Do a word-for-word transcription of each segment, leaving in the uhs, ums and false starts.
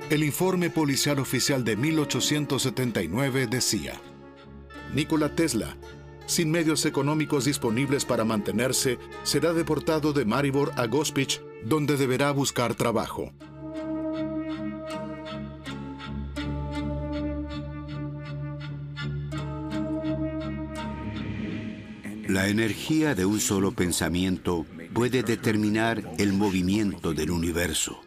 El informe policial oficial de mil ochocientos setenta y nueve decía: Nikola Tesla, sin medios económicos disponibles para mantenerse, será deportado de Maribor a Gospić, donde deberá buscar trabajo. La energía de un solo pensamiento puede determinar el movimiento del universo.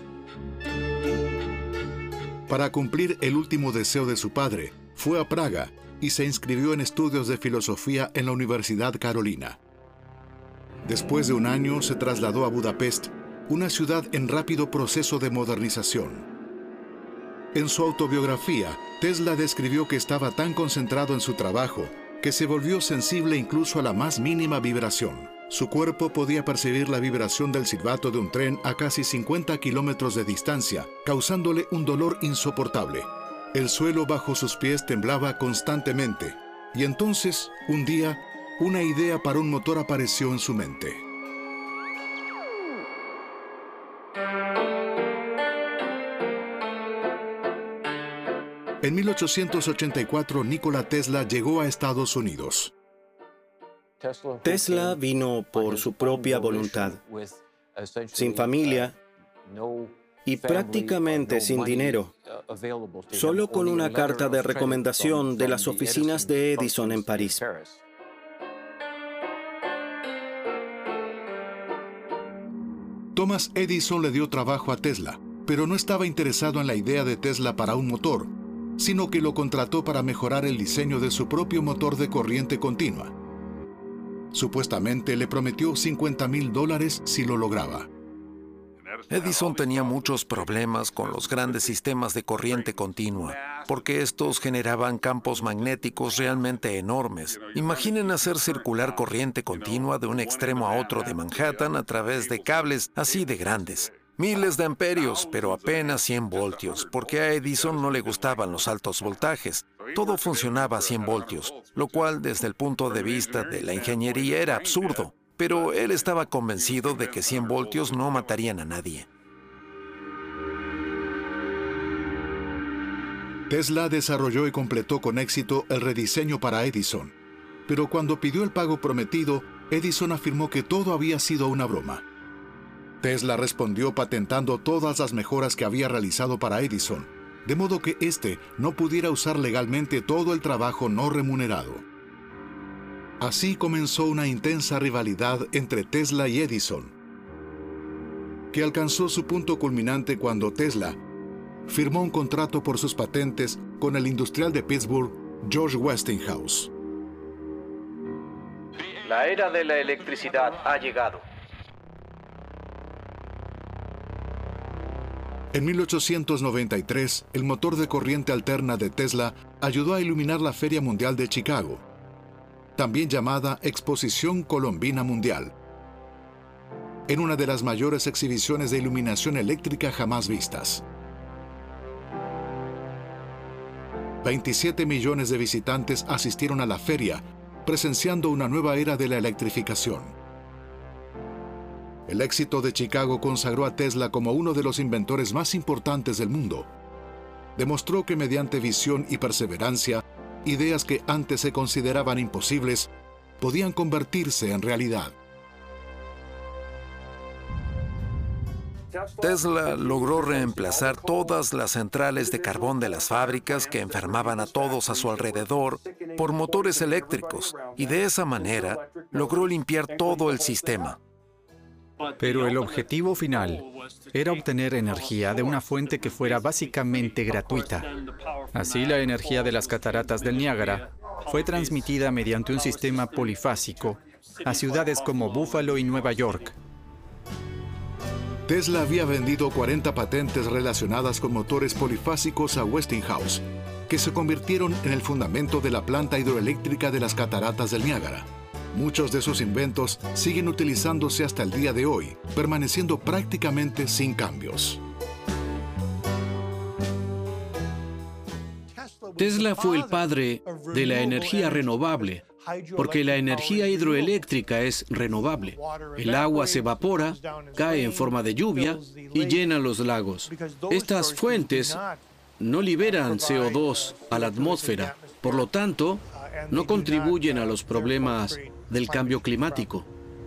Para cumplir el último deseo de su padre, fue a Praga y se inscribió en estudios de filosofía en la Universidad Carolina. Después de un año se trasladó a Budapest, una ciudad en rápido proceso de modernización. En su autobiografía, Tesla describió que estaba tan concentrado en su trabajo que se volvió sensible incluso a la más mínima vibración. Su cuerpo podía percibir la vibración del silbato de un tren a casi cincuenta kilómetros de distancia, causándole un dolor insoportable. El suelo bajo sus pies temblaba constantemente, y entonces, un día, una idea para un motor apareció en su mente. En mil ochocientos ochenta y cuatro, Nikola Tesla llegó a Estados Unidos. Tesla vino por su propia voluntad, sin familia y prácticamente sin dinero, solo con una carta de recomendación de las oficinas de Edison en París. Thomas Edison le dio trabajo a Tesla, pero no estaba interesado en la idea de Tesla para un motor, sino que lo contrató para mejorar el diseño de su propio motor de corriente continua. Supuestamente le prometió cincuenta mil dólares si lo lograba. Edison tenía muchos problemas con los grandes sistemas de corriente continua, porque estos generaban campos magnéticos realmente enormes. Imaginen hacer circular corriente continua de un extremo a otro de Manhattan a través de cables así de grandes. Miles de amperios, pero apenas cien voltios, porque a Edison no le gustaban los altos voltajes. Todo funcionaba a cien voltios, lo cual desde el punto de vista de la ingeniería era absurdo. Pero él estaba convencido de que cien voltios no matarían a nadie. Tesla desarrolló y completó con éxito el rediseño para Edison. Pero cuando pidió el pago prometido, Edison afirmó que todo había sido una broma. Tesla respondió patentando todas las mejoras que había realizado para Edison, de modo que éste no pudiera usar legalmente todo el trabajo no remunerado. Así comenzó una intensa rivalidad entre Tesla y Edison, que alcanzó su punto culminante cuando Tesla firmó un contrato por sus patentes con el industrial de Pittsburgh, George Westinghouse. La era de la electricidad ha llegado. En mil ochocientos noventa y tres, el motor de corriente alterna de Tesla ayudó a iluminar la Feria Mundial de Chicago, también llamada Exposición Colombina Mundial, en una de las mayores exhibiciones de iluminación eléctrica jamás vistas. veintisiete millones de visitantes asistieron a la feria, presenciando una nueva era de la electrificación. El éxito de Chicago consagró a Tesla como uno de los inventores más importantes del mundo. Demostró que mediante visión y perseverancia, ideas que antes se consideraban imposibles podían convertirse en realidad. Tesla logró reemplazar todas las centrales de carbón de las fábricas que enfermaban a todos a su alrededor por motores eléctricos, y de esa manera logró limpiar todo el sistema. Pero el objetivo final era obtener energía de una fuente que fuera básicamente gratuita. Así, la energía de las cataratas del Niágara fue transmitida mediante un sistema polifásico a ciudades como Búfalo y Nueva York. Tesla había vendido cuarenta patentes relacionadas con motores polifásicos a Westinghouse, que se convirtieron en el fundamento de la planta hidroeléctrica de las cataratas del Niágara. Muchos de sus inventos siguen utilizándose hasta el día de hoy, permaneciendo prácticamente sin cambios. Tesla fue el padre de la energía renovable, porque la energía hidroeléctrica es renovable. El agua se evapora, cae en forma de lluvia y llena los lagos. Estas fuentes no liberan C O dos a la atmósfera, por lo tanto, no contribuyen a los problemas del cambio climático.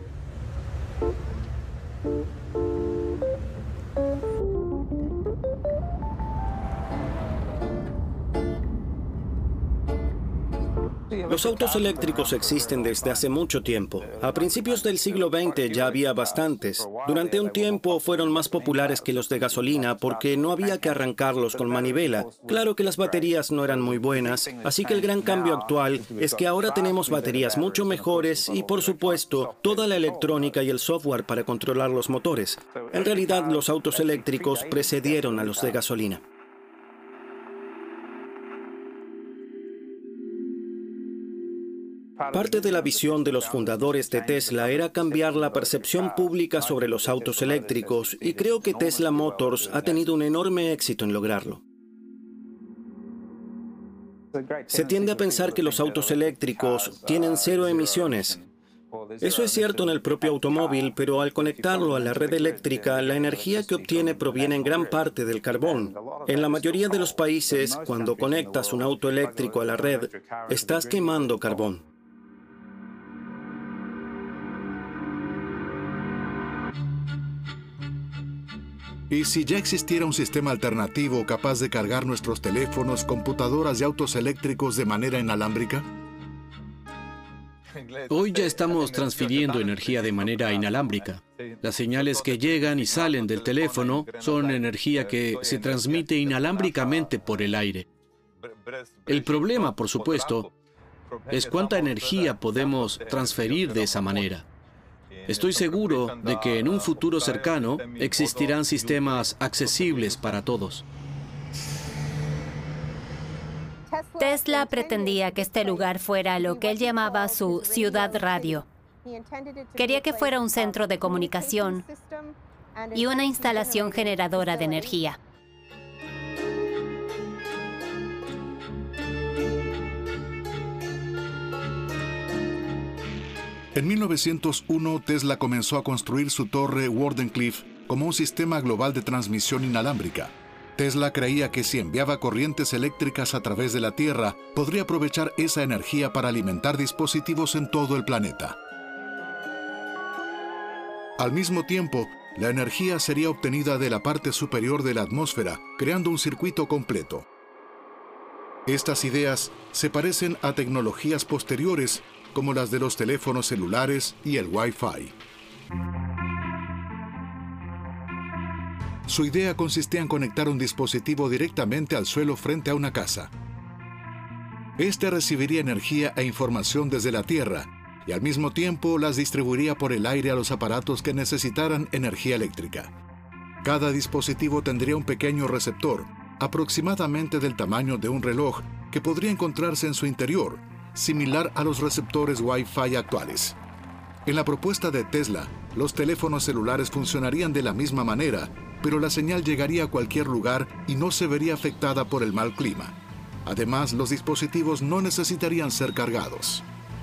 Los autos eléctricos existen desde hace mucho tiempo. A principios del siglo veinte ya había bastantes. Durante un tiempo fueron más populares que los de gasolina porque no había que arrancarlos con manivela. Claro que las baterías no eran muy buenas, así que el gran cambio actual es que ahora tenemos baterías mucho mejores y, por supuesto, toda la electrónica y el software para controlar los motores. En realidad, los autos eléctricos precedieron a los de gasolina. Parte de la visión de los fundadores de Tesla era cambiar la percepción pública sobre los autos eléctricos y creo que Tesla Motors ha tenido un enorme éxito en lograrlo. Se tiende a pensar que los autos eléctricos tienen cero emisiones. Eso es cierto en el propio automóvil, pero al conectarlo a la red eléctrica, la energía que obtiene proviene en gran parte del carbón. En la mayoría de los países, cuando conectas un auto eléctrico a la red, estás quemando carbón. ¿Y si ya existiera un sistema alternativo capaz de cargar nuestros teléfonos, computadoras y autos eléctricos de manera inalámbrica? Hoy ya estamos transfiriendo energía de manera inalámbrica. Las señales que llegan y salen del teléfono son energía que se transmite inalámbricamente por el aire. El problema, por supuesto, es cuánta energía podemos transferir de esa manera. Estoy seguro de que en un futuro cercano existirán sistemas accesibles para todos. Tesla pretendía que este lugar fuera lo que él llamaba su ciudad radio. Quería que fuera un centro de comunicación y una instalación generadora de energía. En mil novecientos uno, Tesla comenzó a construir su torre Wardenclyffe como un sistema global de transmisión inalámbrica. Tesla creía que si enviaba corrientes eléctricas a través de la Tierra, podría aprovechar esa energía para alimentar dispositivos en todo el planeta. Al mismo tiempo, la energía sería obtenida de la parte superior de la atmósfera, creando un circuito completo. Estas ideas se parecen a tecnologías posteriores, como las de los teléfonos celulares y el Wi-Fi. Su idea consistía en conectar un dispositivo directamente al suelo frente a una casa. Este recibiría energía e información desde la Tierra y al mismo tiempo las distribuiría por el aire a los aparatos que necesitaran energía eléctrica. Cada dispositivo tendría un pequeño receptor, aproximadamente del tamaño de un reloj, que podría encontrarse en su interior, similar a los receptores Wi-Fi actuales. En la propuesta de Tesla, los teléfonos celulares funcionarían de la misma manera, pero la señal llegaría a cualquier lugar y no se vería afectada por el mal clima. Además, los dispositivos no necesitarían ser cargados.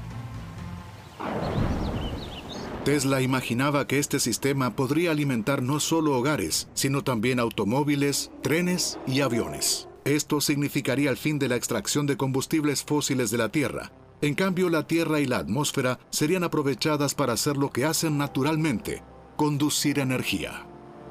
Tesla imaginaba que este sistema podría alimentar no solo hogares, sino también automóviles, trenes y aviones. Esto significaría el fin de la extracción de combustibles fósiles de la Tierra. En cambio, la Tierra y la atmósfera serían aprovechadas para hacer lo que hacen naturalmente: conducir energía.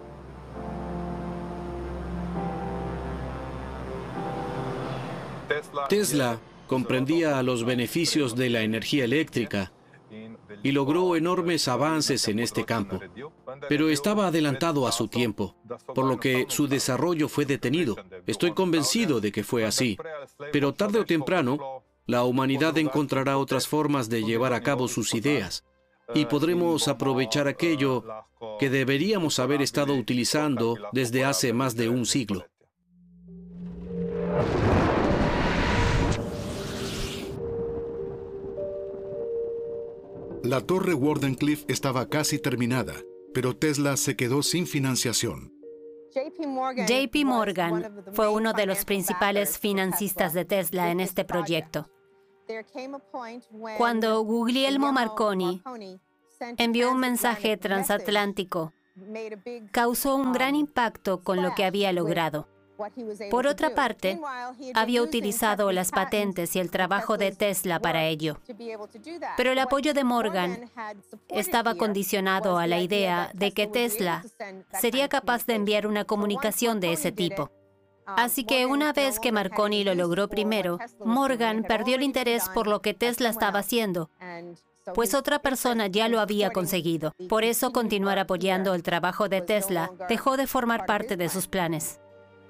Tesla comprendía los beneficios de la energía eléctrica y logró enormes avances en este campo, pero estaba adelantado a su tiempo, por lo que su desarrollo fue detenido. Estoy convencido de que fue así, pero tarde o temprano, la humanidad encontrará otras formas de llevar a cabo sus ideas y podremos aprovechar aquello que deberíamos haber estado utilizando desde hace más de un siglo. La torre Wardenclyffe estaba casi terminada, pero Tesla se quedó sin financiación. J P Morgan fue uno de los principales financistas de Tesla en este proyecto. Cuando Guglielmo Marconi envió un mensaje transatlántico, causó un gran impacto con lo que había logrado. Por otra parte, había utilizado las patentes y el trabajo de Tesla para ello. Pero el apoyo de Morgan estaba condicionado a la idea de que Tesla sería capaz de enviar una comunicación de ese tipo. Así que una vez que Marconi lo logró primero, Morgan perdió el interés por lo que Tesla estaba haciendo, pues otra persona ya lo había conseguido. Por eso, continuar apoyando el trabajo de Tesla dejó de formar parte de sus planes.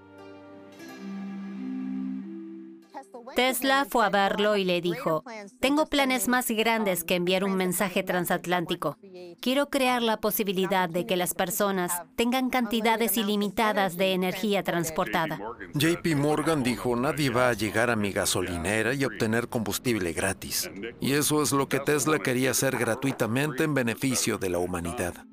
Tesla fue a verlo y le dijo: tengo planes más grandes que enviar un mensaje transatlántico. Quiero crear la posibilidad de que las personas tengan cantidades ilimitadas de energía transportada. J P Morgan dijo: nadie va a llegar a mi gasolinera y obtener combustible gratis. Y eso es lo que Tesla quería hacer gratuitamente en beneficio de la humanidad.